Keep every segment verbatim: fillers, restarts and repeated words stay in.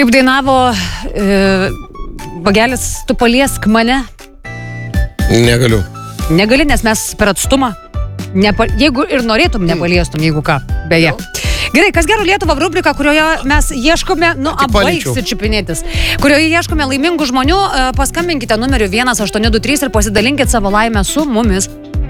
Kaip dainavo e, Bagelis, tu paliesk mane? Negaliu. Negali, nes mes per atstumą. Nepa, jeigu ir norėtum, nepaliestum, jeigu ką. Beje. Gerai, kas gero Lietuva rubrika, kurioje mes ieškome, nu, abaigsi čipinėtis, kurioje ieškome laimingų žmonių, paskambinkite numeriu vienas aštuoni du trys ir pasidalinkit savo laimę su mumis.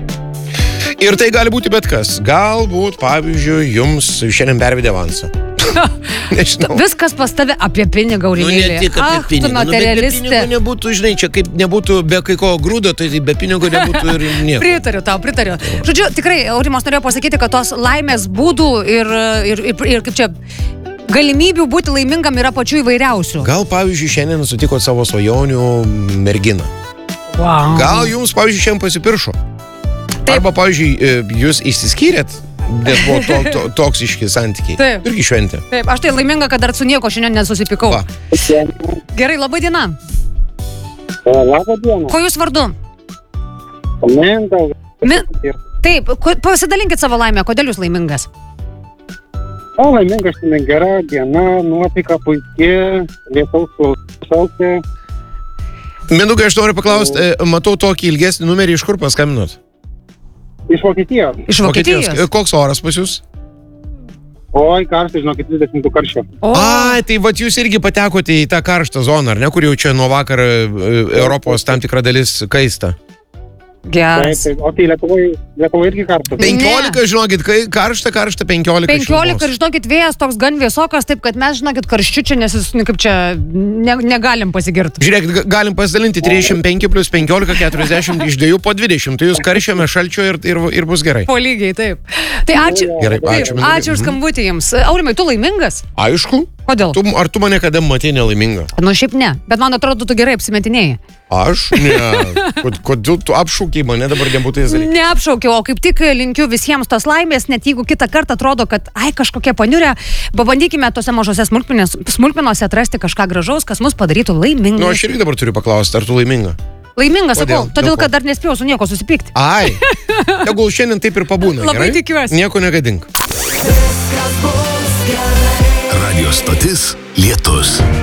Ir tai gali būti bet kas. Galbūt, pavyzdžiui, jums šiandien pervedė avansą. Nežinau. Viskas pas tave apie pinigą, Aurimėlė. Nu, ne tik apie Ach, pinigą. tu materialistė. Nu, be pinigų nebūtų, žinai, čia kaip nebūtų be kai ko grūdo, tai be pinigų nebūtų ir nieko. Pritariu tau, pritariu. Žodžiu, tikrai, Aurimas norėjo pasakyti, kad tos laimės būdų ir, ir, ir, ir kaip čia, galimybių būti laimingam yra pačių įvairiausių. Gal, pavyzdžiui, šiandien sutikot savo svajonių merginą. Wow. Gal jums, pavyzdžiui, šiandien pasipiršo. Taip. Arba, pavyzdžiui, jūs išsiskyrėt, nes buvo to, to, toksiški santykiai. Taip. Irgi šventė. Taip, aš tai laiminga, kad dar su nieko šiandien nesusipikau. Va. Gerai, labai diena. Labą dieną. Ko jūs vardu? Mindaugas. Mi... Taip, ko- pasidalinkit savo laimę, kodėl jūs laimingas? O, laimingas, šiandien gera diena, nuotaika puikiai, lietaus klausausi. Mindaugai, aš noriu paklausti, matau tokį ilgesnį numerį, iš kur paskambinot? Iš Vokietijos. Iš Vokietijos. Koks oras pas jūs? Oi, karštai, žinokit, trisdešimt du karščio. O, Ai, tai vat jūs irgi patekote į tą karštą zoną, ar ne, kur jau čia nuo vakar e, Europos tam tikra dalis kaista. Taip, geras. taip. O tai Lietuvoje Lietuvo irgi karštas. penkiolika, žinokit, kai karšta, karšta, penkiolika. penkiolika ir žinokit, vėjas toks gan vėsokas, taip kad mes, žinokit, karščiu čia, nes jis, nu, kaip čia, ne, negalim pasigirti. Žiūrėkit, ga- galim pasidalinti trisdešimt penki plus penkiolika, keturiasdešimt iš dviejų po dvidešimt. Tai jūs karščiame šalčio ir, ir, ir bus gerai. Po lygiai, taip. Tai ačiū. Gerai, Taip, ačiū, Mindaugai. ačiū už skambutį jums. Aurimai, tu laimingas? Aišku. Kodėl? Tu, ar tu mane kada matei nelaimingą? Nu, šiaip ne, bet man atrodo, tu gerai apsimetinėjai. Aš? Ne. Kod- Kodėl tu apšūkiai mane dabar nebūtų įzalį? Neapšaukiau, o kaip tik linkiu visiems tos laimės, net jeigu kitą kartą atrodo, kad ai kažkokia paniurė, pabandykime tose mažose smulkmenės- smulkmenose atrasti kažką gražaus, kas mus padarytų laimingai. Nu, aš irgi dabar turiu paklausti, ar tu laiminga? Laimingas, sakau, Kodėl? todėl, Dėl ko? kad dar nespėjau su nieko susipykti. Ai, tegul šiandien taip ir pabūna. Labai gerai? tikiuosi. Nieko negadink. Radio stotis Lietus.